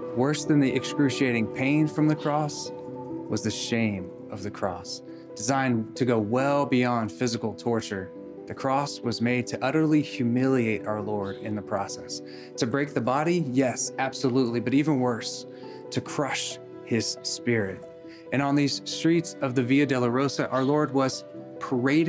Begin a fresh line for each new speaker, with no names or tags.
Worse than the excruciating pain from the cross was the shame of the cross. Designed to go well beyond physical torture, the cross was made to utterly humiliate our Lord in the process. To break the body, yes, absolutely, but even worse, to crush his spirit. And on these streets of the Via Dolorosa, our Lord was paraded